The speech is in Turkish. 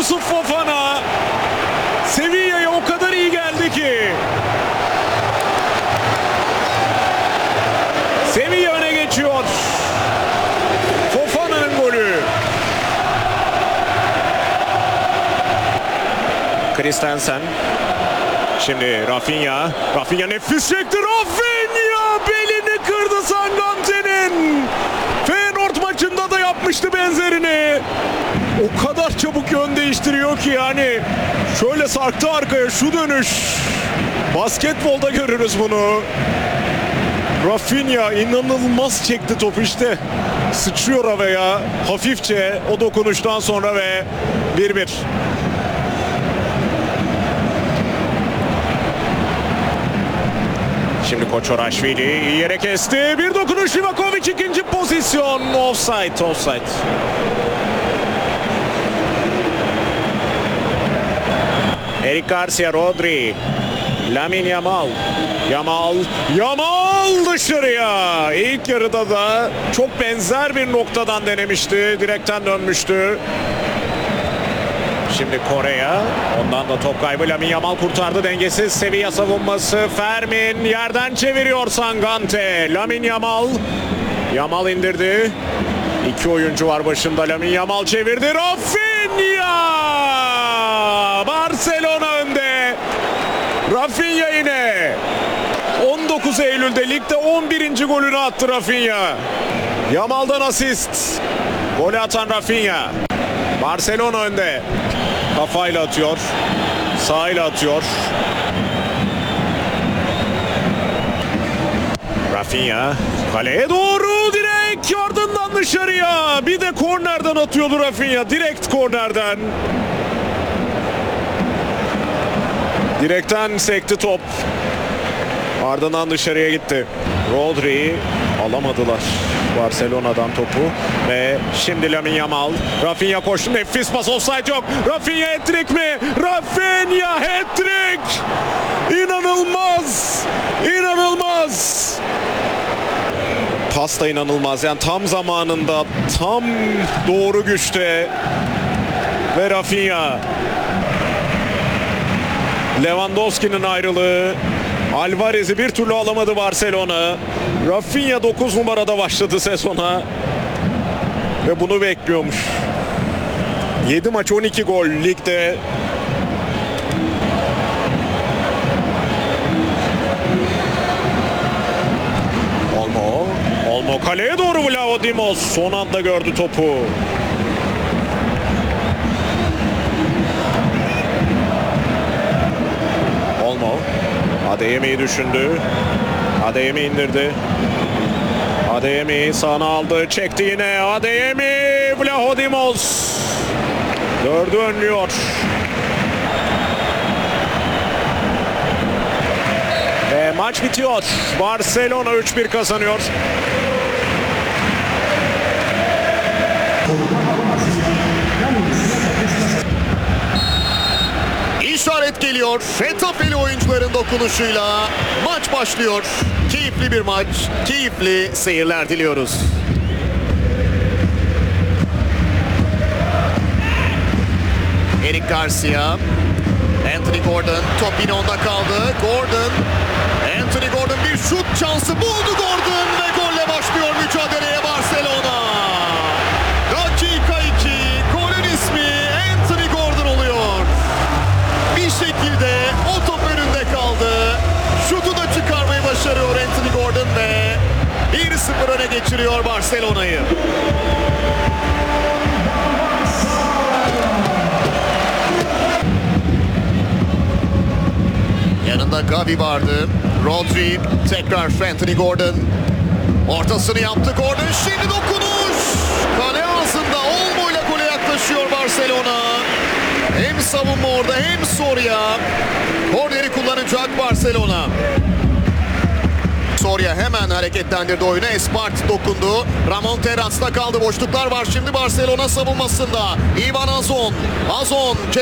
Yusuf Fofana Sevilla'ya o kadar iyi geldi ki. Sevilla öne geçiyor. Fofana'nın golü. Christensen. Şimdi Rafinha. Rafinha nefis çekti. Rafinha belini kırdı Sangante'nin. Feyenoord maçında da yapmıştı benzerini. O kadar çabuk yön değiştiriyor ki yani. Şöyle sarktı arkaya, şu dönüş. Basketbolda görürüz bunu. Rafinha inanılmaz çekti topu işte. Sıçrıyor havaya hafifçe o dokunuştan sonra ve 1-1. Şimdi Koçoraşvili iyi yere kesti. Bir dokunuş Livakovic, ikinci pozisyon. Offside, offside. Eric Garcia, Rodri. Lamine Yamal. Yamal dışarıya. İlk yarıda da çok benzer bir noktadan denemişti. Direkten dönmüştü. Şimdi Kore'ye. Ondan da top kaybı. Lamine Yamal kurtardı. Dengesiz Sevilla savunması. Fermin yerden çeviriyor Sangante. Lamine Yamal. Yamal indirdi. İki oyuncu var başında. Lamine Yamal çevirdi. Rafinha! Barcelona önde. Rafinha yine. 19 Eylül'de ligde 11. golünü attı Rafinha. Yamal'dan asist. Golü atan Rafinha. Barcelona önde. Kafayla atıyor. Sağıyla atıyor. Rafinha kaleye doğru direkt ardından dışarıya. Bir de kornerden atıyordu Rafinha. Direkt kornerden. Direkten sekti top. Ardından dışarıya gitti. Rodri alamadılar Barcelona'dan topu. Ve şimdi Lamine Yamal. Rafinha koştu. Nefis pas, offside yok. Rafinha hat-trick mi? Rafinha hat-trick! İnanılmaz! İnanılmaz! Pas da inanılmaz. Yani tam zamanında, tam doğru güçte. Ve Rafinha. Lewandowski'nin ayrılığı. Alvarez'i bir türlü alamadı Barcelona. Rafinha 9 numarada başladı sezona. Ve bunu bekliyormuş. 7 maç 12 gol ligde. Olmo kaleye doğru Vlahodimos. Son anda gördü topu. Adeyemi'yi düşündü. Adeyemi indirdi. Adeyemi sağına aldı. Çekti yine. Adeyemi. Vlahodimos. 4'ü önlüyor. Ve maç bitiyor. Barcelona 3-1 kazanıyor. İşaret geliyor. Retafeli oyuncuların dokunuşuyla maç başlıyor. Keyifli bir maç, keyifli seyirler diliyoruz. Eric Garcia, Anthony Gordon, top yine onda kaldı. Anthony Gordon bir şut şansı buldu Gordon ve golle başlıyor mücadeleye Barcelona. Dakika 2, golün ismi Anthony Gordon oluyor. Bir şekilde o top önünde kaldı. Şutu da çıkarmayı başarıyor Anthony Gordon ve 1-0 öne geçiriyor Barcelona'yı. Yanında Gavi vardı. Rodri tekrar Anthony Gordon. Ortasını yaptı Gordon. Şimdi dokunuş. Kale ağzında Olmo'yla gole yaklaşıyor Barcelona. Hem savunma orada hem Soria. Korneri kullanacak Barcelona. Soria hemen hareketlendirdi oyunu. Espart dokundu. Ramon Terrats'ta kaldı. Boşluklar var şimdi Barcelona savunmasında. Ivan Azon.